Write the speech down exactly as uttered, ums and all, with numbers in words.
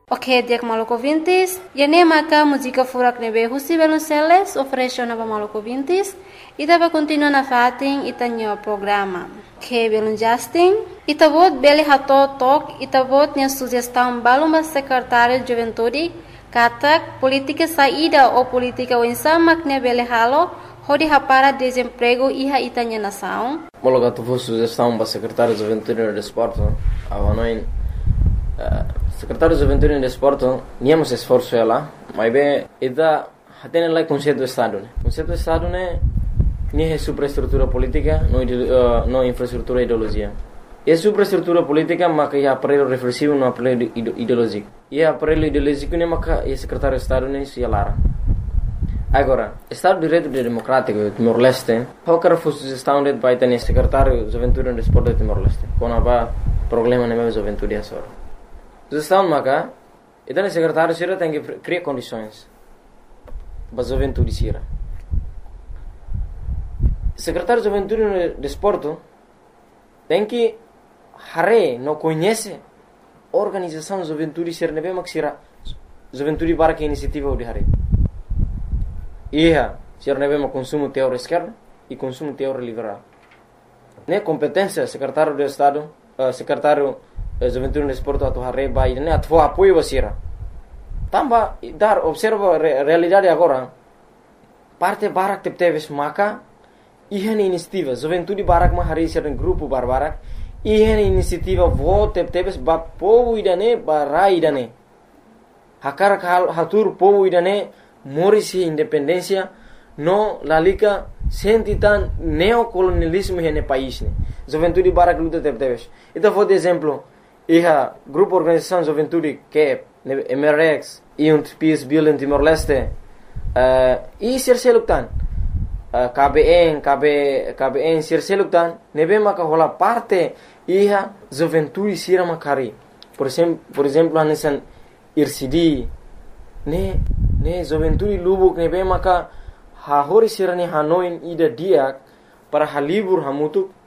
Ok, dia Maluco Vintes. E nem maka música furak nebe Husi Velonceles ofereceu na Maluco Vintes. E tava continua na fatin itanyo programa. Que belum Justin. E tavot beli hato tok. E tavot nya sugestão baluma secretário de juventude. Katak política saída ou política wensamak ne beli halo. Hodi hapara desemprego iha itanya nação. Mologa tu vou sugestão para secretário de juventude e desporto. Avanoin. Secretário de Juventude e Desporto, níamos esforço ela, mas bem, ida tem lá conceito do Estado, né? Conceito do Estado né, nem é superestrutura política, não uh, não infraestrutura ideologia. É superestrutura política, mas que é aparelho reflexivo, não aparelho ideológico. E é aparelho ideológico né, mas que é secretário de Estado né, se alara. Agora, Estado de Direito Democrático Timor-Leste, qualquer sugestão de vai ter secretário de Juventude e Desporto de Timor-Leste, quando há problema na minha juventude é só. Sugestão maka, então o secretário sira tem que criar condições para a juventude sira. Secretário de Juventude e Desporto tem que hare não conhece a organização de juventude sira nebe mak sira juventude para que iniciativa de hare. Ia sira nebe mak consumo teórico esquerdo e consumo teórico liberal. Ne competência secretário de Estado, uh, secretário Juventude e Desporto atau hari bayi ini atau apoio basira. Tambah dar observa re, realidade agora. Parte barak tep teves maka ihan inisiativa Juventude barak ma hari sira grupo bar barak ihan inisiativa vote tep teves ba povo idane barai idane. Hakar hal hatur povo idane morisi independência no lalika sentitan neocolonialismo hene país ne. Juventude barak luta tep teves. Então vou de exemplo. Iha grupo organização juventude que é M R X e um Peace Build em Timor-Leste uh, e sirseluktan uh, K B N K B K B N sirseluktan nebe maka hola parte iha juventude sira makari por exemplo por exemplo anesan I R C D ne ne juventude lubuk nebe maka ha hori sira ne hanoin ida diak para halibur hamutuk